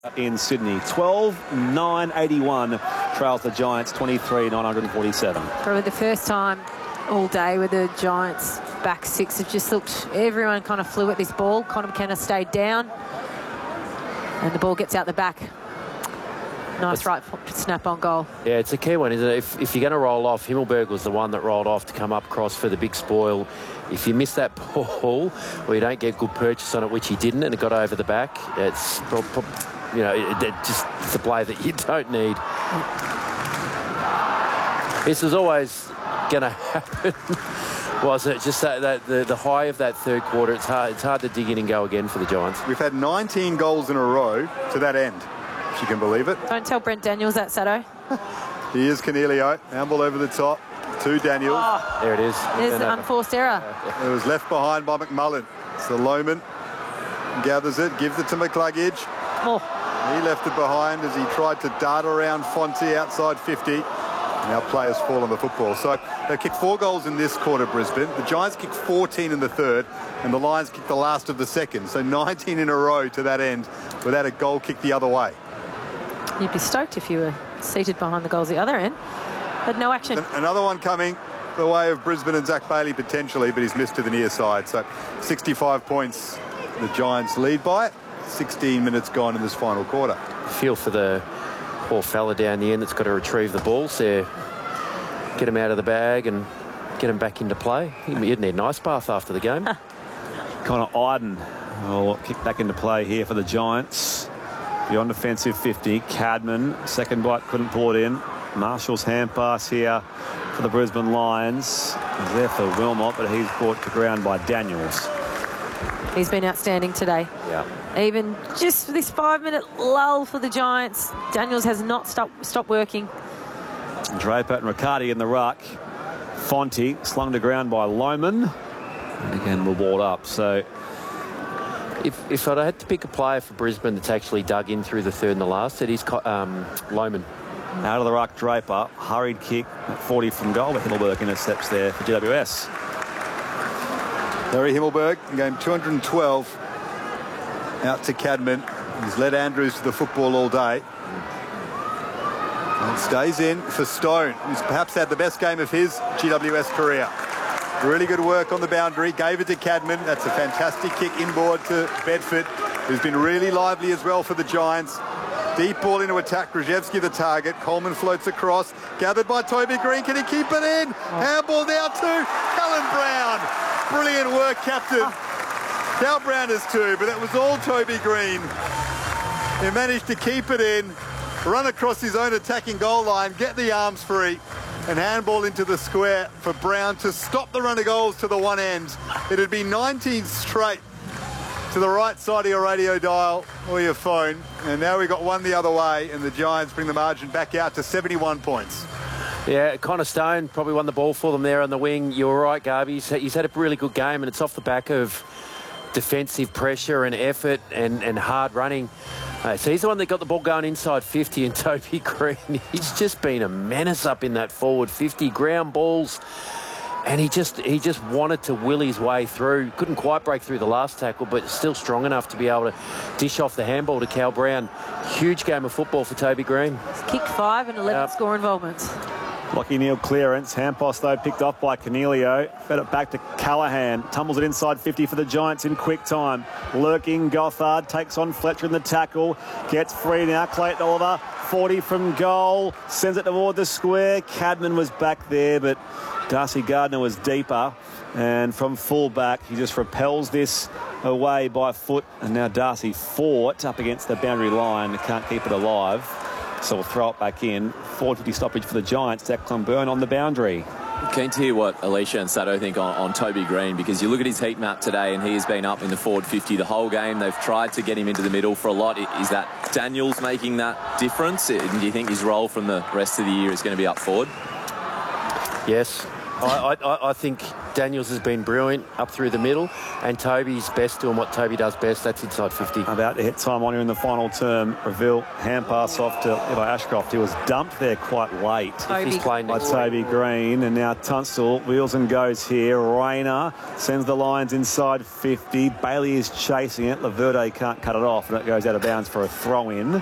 in Sydney. 12-981 trails the Giants 23-947. Probably the first time all day where the Giants back six have just looked, everyone kind of flew at this ball. Connor McKenna stayed down and the ball gets out the back. Nice right snap on goal. Yeah, it's a key one, isn't it? If you're going to roll off, Himmelberg was the one that rolled off to come up across for the big spoil. If you miss that ball or you don't get good purchase on it, which he didn't, and it got over the back, it's it's a play that you don't need. This is always going to happen. Was it just that the high of that third quarter? It's hard to dig in and go again for the Giants. We've had 19 goals in a row to that end, if you can believe it. Don't tell Brent Daniels that, Sato. Here's Cornelio, handball over the top to Daniels. Oh, there it is. There's an unforced error. It was left behind by McMullen. So Lohman gathers it, gives it to McCluggage. Oh. He left it behind as he tried to dart around Fonte outside 50. Now players fall on the football. So they kicked 4 goals in this quarter, Brisbane. The Giants kicked 14 in the third, and the Lions kicked the last of the second. So 19 in a row to that end without a goal kicked the other way. You'd be stoked if you were seated behind the goals the other end. But no action. Another one coming the way of Brisbane and Zach Bailey potentially, but he's missed to the near side. So 65 points the Giants lead by. 16 minutes gone in this final quarter. Feel for the poor fella down the end that's got to retrieve the balls there. Get him out of the bag and get him back into play. You'd need an ice bath after the game. Connor Iden will kick back into play here for the Giants. Beyond offensive 50. Cadman, second bite, couldn't pull it in. Marshall's hand pass here for the Brisbane Lions. He's there for Wilmot, but he's brought to ground by Daniels. He's been outstanding today. Yeah. Even just for this 5-minute lull for the Giants, Daniels has not stopped working. Draper and Riccardi in the ruck. Fonte slung to ground by Lohman. And again, we'll wall up. So if I'd had to pick a player for Brisbane that's actually dug in through the third and the last, it is Lohman. Out of the ruck, Draper. Hurried kick at 40 from goal, but Himmelberg intercepts there for GWS. Larry Himmelberg in game 212 out to Cadman. He's led Andrews to the football all day. And stays in for Stone, who's perhaps had the best game of his GWS career. Really good work on the boundary. Gave it to Cadman. That's a fantastic kick inboard to Bedford, who's been really lively as well for the Giants. Deep ball into attack. Grzyzewski the target. Coleman floats across. Gathered by Toby Green. Can he keep it in? Handball now to Callum Brown. Brilliant work, captain. Cal Brown is too, but it was all Toby Green. He managed to keep it in, run across his own attacking goal line, get the arms free, and handball into the square for Brown to stop the run of goals to the one end. It had been 19 straight to the right side of your radio dial or your phone, and now we got one the other way, and the Giants bring the margin back out to 71 points. Yeah, Connor Stone probably won the ball for them there on the wing. You were right, Garby. He's had a really good game, and it's off the back of defensive pressure and effort and hard running. So he's the one that got the ball going inside 50, and Toby Green, he's just been a menace up in that forward 50. Ground balls, and he just wanted to will his way through. Couldn't quite break through the last tackle, but still strong enough to be able to dish off the handball to Cal Brown. Huge game of football for Toby Green. He's kicked 5 and 11 score involvements. Lockie Neal clearance. Handpass, though, picked off by Cornelio. Fed it back to Callahan. Tumbles it inside 50 for the Giants in quick time. Lurking Gothard. Takes on Fletcher in the tackle. Gets free now. Clayton Oliver. 40 from goal. Sends it toward the square. Cadman was back there, but Darcy Gardner was deeper. And from full back, he just repels this away by foot. And now Darcy fought up against the boundary line. Can't keep it alive. So we'll throw it back in. 4:50 stoppage for the Giants. Declan Byrne on the boundary. Keen to hear what Alicia and Sato think on Toby Green, because you look at his heat map today and he has been up in the forward 50 the whole game. They've tried to get him into the middle for a lot. Is that Daniels making that difference? Do you think his role from the rest of the year is going to be up forward? Yes. I think Daniels has been brilliant up through the middle, and Toby's best doing what Toby does best. That's inside 50. About to hit time on here in the final term. Reveal hand pass off to Levi Ashcroft. He was dumped there quite late He's playing by next Toby Green. And now Tunstall wheels and goes here. Rayner sends the Lions inside 50. Bailey is chasing it. Laverde can't cut it off, and it goes out of bounds for a throw-in.